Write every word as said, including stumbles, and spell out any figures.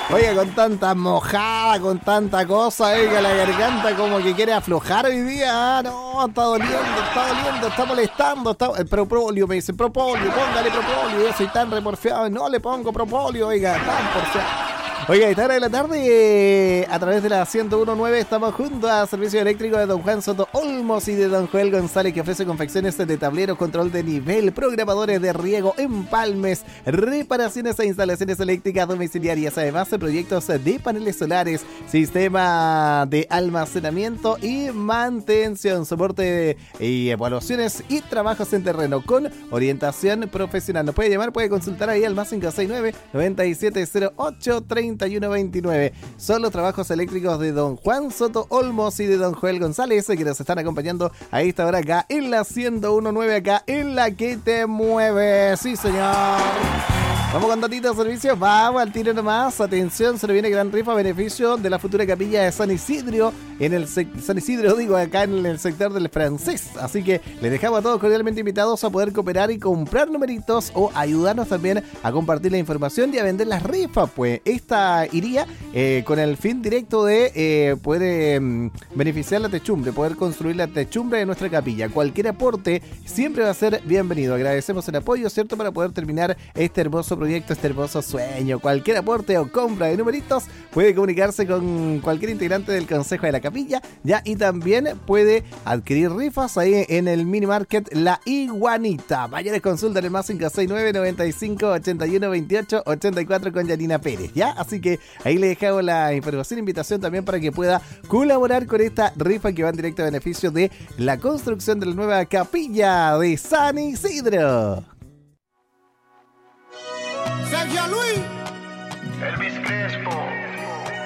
Oiga, con tanta mojada, con tanta cosa, oiga, la garganta como que quiere aflojar hoy día. Ah, no, está doliendo, está doliendo, está molestando. Está... El propóleo, me dice, propóleo, póngale propóleo. Yo soy tan reporfiado, no le pongo propóleo, oiga, tan porfiado. Oiga, esta hora de la tarde, a través de la ciento uno punto nueve, estamos junto a Servicio Eléctrico de Don Juan Soto Olmos y de Don Joel González, que ofrece confecciones de tablero, control de nivel, programadores de riego, empalmes, reparaciones e instalaciones eléctricas domiciliarias, además de proyectos de paneles solares, sistema de almacenamiento y mantención, soporte y evaluaciones y trabajos en terreno con orientación profesional. Nos puede llamar, puede consultar ahí al más cinco seis nueve, nueve siete cero ocho, treinta y uno veintinueve. Son los trabajos eléctricos de Don Juan Soto Olmos y de Don Joel González, que nos están acompañando a esta hora acá en la ciento uno punto nueve, acá en La Que Te Mueve. Sí, señor. Vamos con datitos de servicio, vamos al tiro nomás. Atención, se le viene gran rifa a beneficio de la futura capilla de San Isidro, en el sec- San Isidro, digo, acá en el sector del Francés. Así que les dejamos a todos cordialmente invitados a poder cooperar y comprar numeritos o ayudarnos también a compartir la información y a vender las rifas. Pues esta iría eh, con el fin directo de eh, poder eh, beneficiar la techumbre, poder construir la techumbre de nuestra capilla. Cualquier aporte siempre va a ser bienvenido. Agradecemos el apoyo, ¿cierto?, para poder terminar este hermoso proyecto, este hermoso sueño. Cualquier aporte o compra de numeritos puede comunicarse con cualquier integrante del Consejo de la Capilla, ya, y también puede adquirir rifas ahí en el mini market La Iguanita. Mayores consultas en el más cinco seis nueve, noventa y cinco, ochenta y uno, veintiocho, ochenta y cuatro con Yanina Pérez, ya. Así que ahí le dejamos la información, invitación también para que pueda colaborar con esta rifa que va en directo a beneficio de la construcción de la nueva capilla de San Isidro. Sergio Luis, Elvis Crespo,